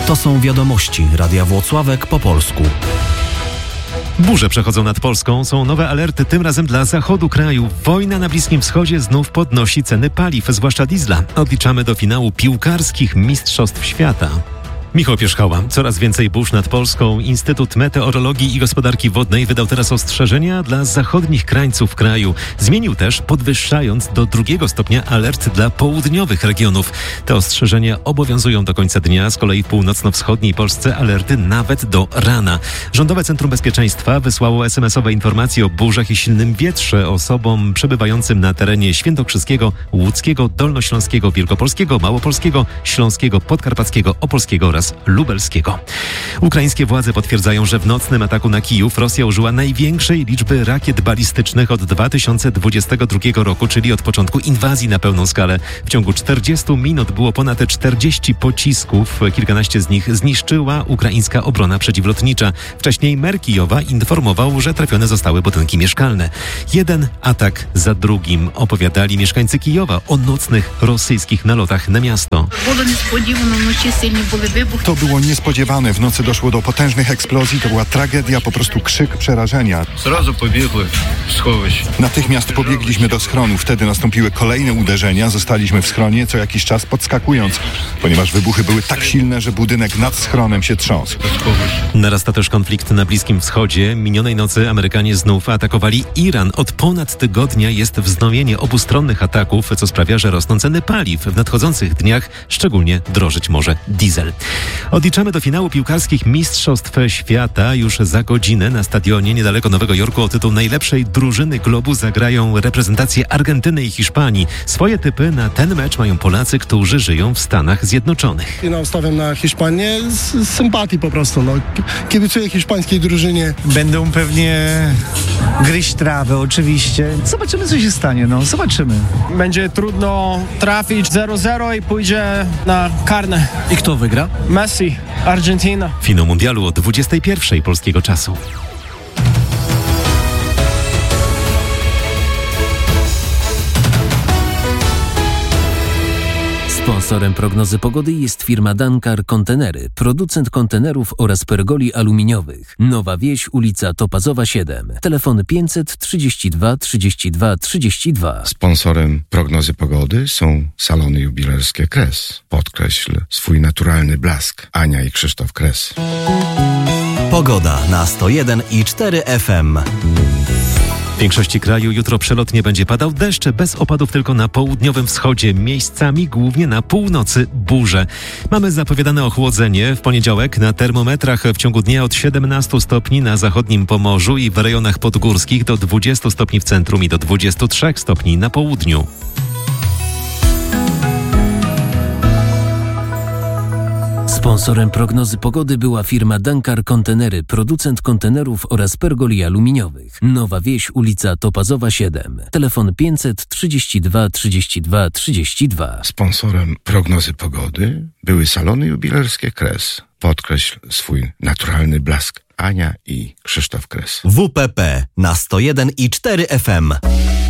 To są wiadomości Radia Włocławek po polsku. Burze przechodzą nad Polską, są nowe alerty, tym razem dla zachodu kraju. Wojna na Bliskim Wschodzie znów podnosi ceny paliw, zwłaszcza diesla. Odliczamy do finału piłkarskich Mistrzostw Świata. Michał Pierzchała. Coraz więcej burz nad Polską. Instytut Meteorologii i Gospodarki Wodnej wydał teraz ostrzeżenia dla zachodnich krańców kraju. Zmienił też, podwyższając do 2 stopnia alert dla południowych regionów. Te ostrzeżenia obowiązują do końca dnia, z kolei w północno-wschodniej Polsce alerty nawet do rana. Rządowe Centrum Bezpieczeństwa wysłało SMS-owe informacje o burzach i silnym wietrze osobom przebywającym na terenie świętokrzyskiego, łódzkiego, dolnośląskiego, wielkopolskiego, małopolskiego, śląskiego, podkarpackiego, opolskiego oraz lubelskiego. Ukraińskie władze potwierdzają, że w nocnym ataku na Kijów Rosja użyła największej liczby rakiet balistycznych od 2022 roku, czyli od początku inwazji na pełną skalę. W ciągu 40 minut było ponad 40 pocisków. Kilkanaście z nich zniszczyła ukraińska obrona przeciwlotnicza. Wcześniej mer Kijowa informował, że trafione zostały budynki mieszkalne. Jeden atak za drugim. Opowiadali mieszkańcy Kijowa o nocnych rosyjskich nalotach na miasto. To było niespodziewane. W nocy doszło do potężnych eksplozji. To była tragedia, po prostu krzyk przerażenia. Natychmiast pobiegliśmy do schronu. Wtedy nastąpiły kolejne uderzenia. Zostaliśmy w schronie co jakiś czas podskakując, ponieważ wybuchy były tak silne, że budynek nad schronem się trząsł. Narasta też konflikt na Bliskim Wschodzie. Minionej nocy Amerykanie znów atakowali Iran. Od ponad tygodnia jest wznowienie obustronnych ataków, co sprawia, że rosną ceny paliw. W nadchodzących dniach szczególnie drożyć może diesel. Odliczamy do finału piłkarskich Mistrzostw Świata. Już za godzinę na stadionie niedaleko Nowego Jorku o tytuł najlepszej drużyny globu zagrają reprezentacje Argentyny i Hiszpanii. Swoje typy na ten mecz mają Polacy, którzy żyją w Stanach Zjednoczonych. Stawiam na Hiszpanię z sympatii po prostu. Kibicuję hiszpańskiej drużynie. Będą pewnie gryźć trawę oczywiście. Zobaczymy, co się stanie. Zobaczymy. Będzie trudno trafić 0-0 i pójdzie na karne. I kto wygra? Messi, Argentyna. Finał mundialu o 21:00 polskiego czasu. Sponsorem prognozy pogody jest firma Dankar Kontenery, producent kontenerów oraz pergoli aluminiowych. Nowa Wieś, ulica Topazowa 7. Telefon 532 32 32. Sponsorem prognozy pogody są salony jubilerskie Kres. Podkreśl swój naturalny blask. Ania i Krzysztof Kres. Pogoda na 101,4 FM. W większości kraju jutro przelotnie będzie padał deszcz, bez opadów tylko na południowym wschodzie, miejscami głównie na północy burze. Mamy zapowiadane ochłodzenie. W poniedziałek na termometrach w ciągu dnia od 17 stopni na zachodnim Pomorzu i w rejonach podgórskich do 20 stopni w centrum i do 23 stopni na południu. Sponsorem prognozy pogody była firma Dankar Kontenery, producent kontenerów oraz pergoli aluminiowych. Nowa Wieś, ulica Topazowa 7. Telefon 532 32 32. Sponsorem prognozy pogody były salony jubilerskie Kres. Podkreśl swój naturalny blask. Ania i Krzysztof Kres. WPP na 101,4 FM.